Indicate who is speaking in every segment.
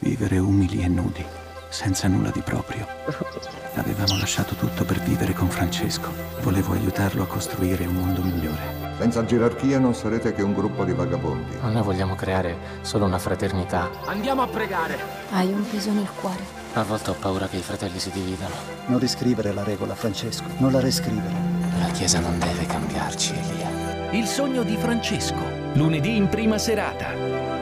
Speaker 1: vivere umili e nudi, senza nulla di proprio. Avevamo lasciato tutto per vivere con Francesco. Volevo aiutarlo a costruire un mondo migliore.
Speaker 2: Senza gerarchia non sarete che un gruppo di vagabondi.
Speaker 3: Noi vogliamo creare solo una fraternità.
Speaker 4: Andiamo a pregare.
Speaker 5: Hai un peso nel cuore.
Speaker 3: A volte ho paura che i fratelli si dividano.
Speaker 6: Non riscrivere la regola, Francesco. Non la riscrivere.
Speaker 3: La Chiesa non deve cambiarci, Elia.
Speaker 7: Il sogno di Francesco, lunedì in prima serata.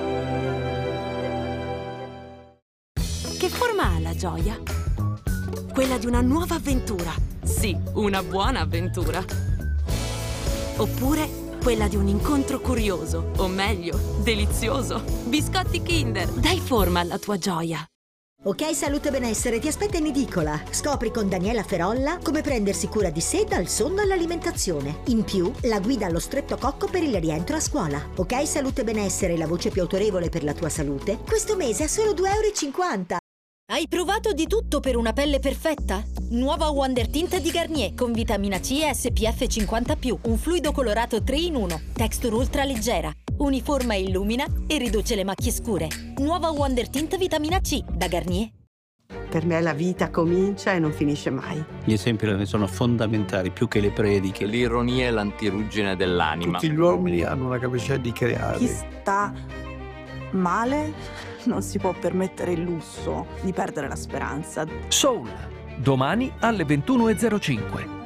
Speaker 8: Che forma ha la gioia? Quella di una nuova avventura. Sì, una buona avventura. Oppure quella di un incontro curioso, o meglio, delizioso. Biscotti Kinder, dai forma alla tua gioia.
Speaker 9: Ok Salute Benessere ti aspetta in edicola. Scopri con Daniela Ferolla come prendersi cura di sé dal sonno all'alimentazione. In più, la guida allo stretto cocco per il rientro a scuola. Ok Salute Benessere, la voce più autorevole per la tua salute. Questo mese a solo 2,50 €.
Speaker 10: Hai provato di tutto per una pelle perfetta? Nuova Wonder Tint di Garnier con vitamina C e SPF 50+, un fluido colorato 3 in 1, texture ultra leggera, uniforma e illumina e riduce le macchie scure. Nuova Wonder Tint vitamina C da Garnier.
Speaker 11: Per me la vita comincia e non finisce mai.
Speaker 12: Gli esempi ne sono fondamentali, più che le prediche.
Speaker 13: L'ironia è l'antiruggine dell'anima.
Speaker 14: Tutti gli uomini hanno una capacità di creare.
Speaker 15: Chi sta male non si può permettere il lusso di perdere la speranza.
Speaker 7: Soul, domani alle 21:05.